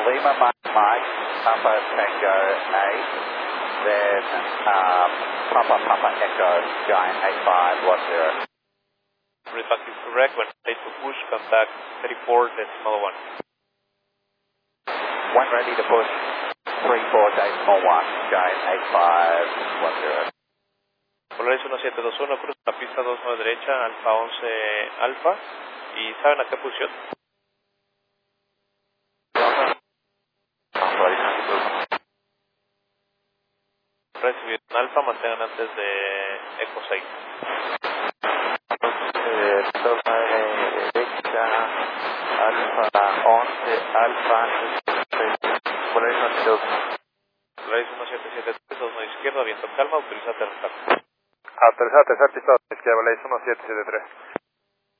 Lima Mike, Papa Tango 8, then Papa Echo, Giant 8510. Readback is correct. When ready to push, contact 34.1. When ready to push, 34.1, Giant 8510. Polaris 1721, cruza la pista 29 derecha, Alfa 11 Alfa. ¿Y saben a qué posición? Recibieron Alfa, mantengan antes de Eco 6. 29 derecha, Alfa 11 Alfa, Polaris 1721. Polaris 1773, 29 izquierda, viento calma, autoriza aterrizar. Autorizado a aterrizar, pista izquierda, Polaris 1773.